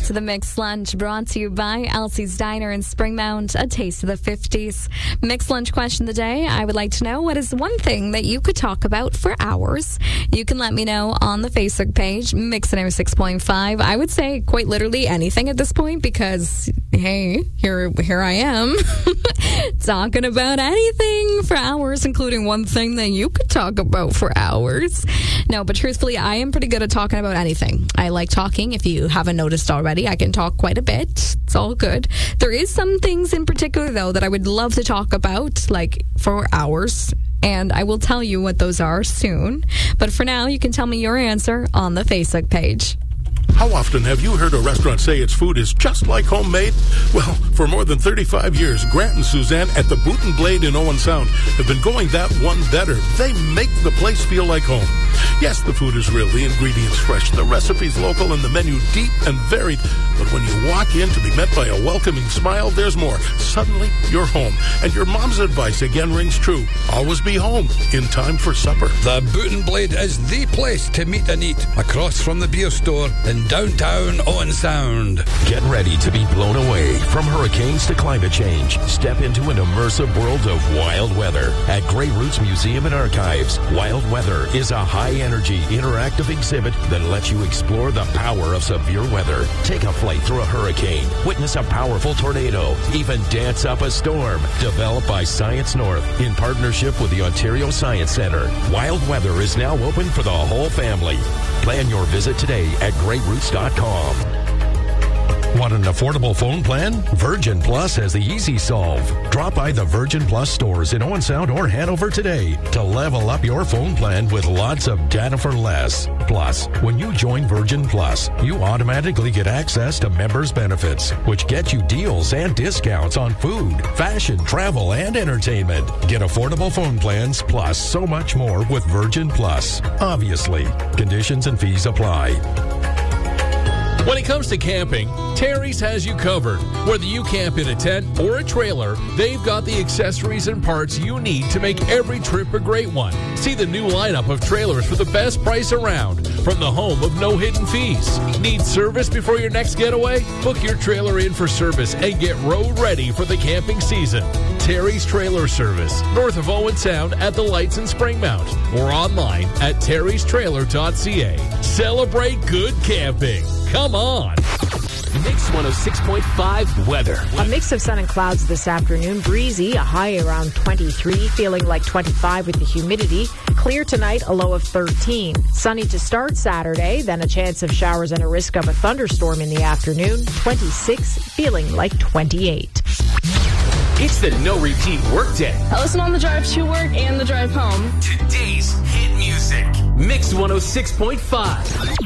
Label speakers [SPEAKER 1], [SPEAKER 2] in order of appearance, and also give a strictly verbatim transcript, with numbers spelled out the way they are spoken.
[SPEAKER 1] to the Mixed Lunch, brought to you by Elsie's Diner in Springmount, a taste of the fifties. Mixed Lunch question of the day. I would like to know, what is one thing that you could talk about for hours? You can let me know on the Facebook page, Mix one oh six point five. I would say quite literally anything at this point because, hey, here, here I am talking about anything for hours, including one thing that you could talk about for hours. No, but truthfully, I am pretty good at talking about anything. I like talking. If you haven't noticed already, I can talk quite a bit. It's all good. There is some things in particular, though, that I would love to talk about, like for hours. And I will tell you what those are soon. But for now, you can tell me your answer on the Facebook page.
[SPEAKER 2] How often have you heard a restaurant say its food is just like homemade? Well, for more than thirty-five years, Grant and Suzanne at the Boot and Blade in Owen Sound have been going that one better. They make the place feel like home. Yes, the food is real, the ingredients fresh, the recipes local, and the menu deep and varied. But when you walk in to be met by a welcoming smile, there's more. Suddenly, you're home. And your mom's advice again rings true. Always be home in time for supper.
[SPEAKER 3] The Boot and Blade is the place to meet and eat, across from the beer store in downtown Owen Sound.
[SPEAKER 4] Get ready to be blown away from hurricanes to climate change. Step into an immersive world of wild weather at Grey Roots Museum and Archives. Wild Weather is a high-energy interactive exhibit that lets you explore the power of severe weather. Take a flight through a hurricane, witness a powerful tornado, even dance up a storm. Developed by Science North in partnership with the Ontario Science Centre. Wild Weather is now open for the whole family. Plan your visit today at grey roots dot com. Want an affordable phone plan? Virgin Plus has the easy solve. Drop by the Virgin Plus stores in Owen Sound or Hanover today to level up your phone plan with lots of data for less. Plus, when you join Virgin Plus, you automatically get access to members' benefits, which get you deals and discounts on food, fashion, travel, and entertainment. Get affordable phone plans plus so much more with Virgin Plus. Obviously, conditions and fees apply.
[SPEAKER 5] When it comes to camping, Terry's has you covered. Whether you camp in a tent or a trailer, they've got the accessories and parts you need to make every trip a great one. See the new lineup of trailers for the best price around from the home of no hidden fees. Need service before your next getaway? Book your trailer in for service and get road ready for the camping season. Terry's Trailer Service, north of Owen Sound at the Lights in Springmount, or online at terrys trailer dot c a. Celebrate good camping. Come on.
[SPEAKER 6] Mix one oh six point five weather.
[SPEAKER 7] A mix of sun and clouds this afternoon. Breezy, a high around twenty-three, feeling like twenty-five with the humidity. Clear tonight, a low of thirteen. Sunny to start Saturday, then a chance of showers and a risk of a thunderstorm in the afternoon. twenty-six, feeling like twenty-eight.
[SPEAKER 6] It's the no repeat workday.
[SPEAKER 8] I listen on the drive to work and the drive home.
[SPEAKER 6] Today's hit music. Mix one oh six point five.